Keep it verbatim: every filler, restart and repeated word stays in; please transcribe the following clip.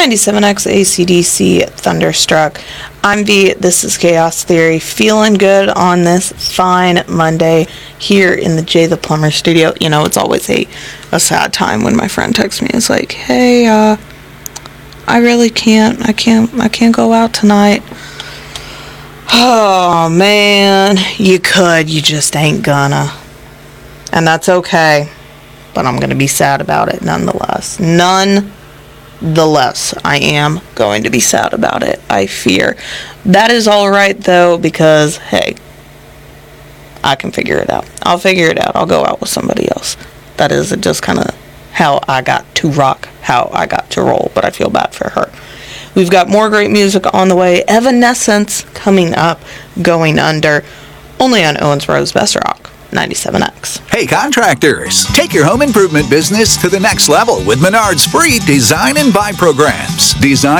ninety-seven X A C D C Thunderstruck. I'm V. This is Chaos Theory. Feeling good on this fine Monday here in the Jay the Plumber studio. You know, it's always a, a sad time when my friend texts me. It's like, hey, uh, I really can't, I can't, I can't go out tonight. Oh, man. You could, you just ain't gonna. And that's okay. But I'm gonna be sad about it nonetheless. None. The less I am going to be sad about it, I fear. That is all right, though, because, hey, I can figure it out. I'll figure it out. I'll go out with somebody else. That is just kind of how I got to rock, how I got to roll, but I feel bad for her. We've got more great music on the way. Evanescence coming up, Going Under, only on Owensboro's Best Rock. ninety-seven X. Hey contractors, take your home improvement business to the next level with Menard's free Design and Buy programs. Design